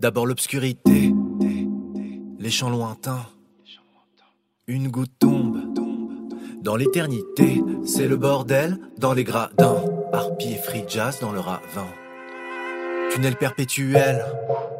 D'abord l'obscurité, les champs lointains. Une goutte tombe dans l'éternité. C'est le bordel dans les gradins. Harpie et free jazz dans le ravin. Tunnel perpétuel,